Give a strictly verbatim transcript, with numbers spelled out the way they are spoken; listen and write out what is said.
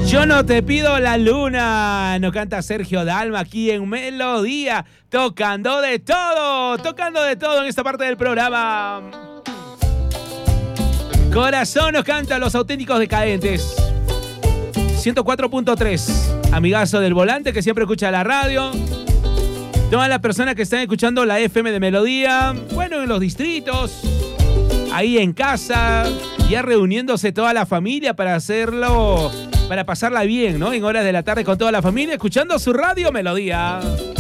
Yo no te pido la luna, nos canta Sergio Dalma aquí en Melodía, tocando de todo, tocando de todo en esta parte del programa. Corazón nos canta Los Auténticos Decadentes. ciento cuatro punto tres, amigazo del volante que siempre escucha la radio. Todas las personas que están escuchando la F M de Melodía, bueno, en los distritos, ahí en casa, ya reuniéndose toda la familia para hacerlo, para pasarla bien, ¿no? En horas de la tarde con toda la familia, escuchando su radio Melodía.